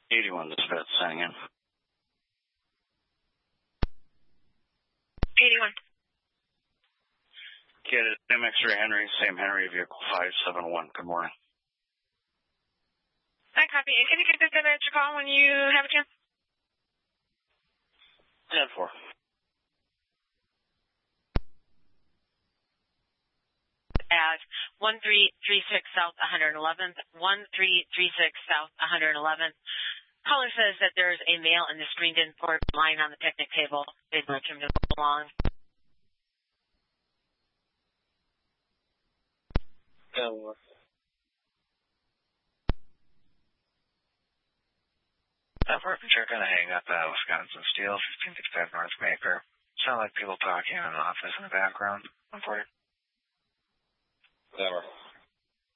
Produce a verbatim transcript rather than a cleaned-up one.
eighty-one dispatch signing in. eighty-one. Kid, M X-ray Henry, same Henry, vehicle five seven one. Good morning. I copy. And can you get this in at your call when you have a chance? ten four. At one three three six South one eleventh, one three three six South one eleventh. Caller says that there's a male in the screened-in port lying on the picnic table. They'd like him to move along. ten four. That working sure gonna hang up at Wisconsin Steel, fifteen fifty-five North Maker. Sound like people talking in an office in the background. I'm for it. Never.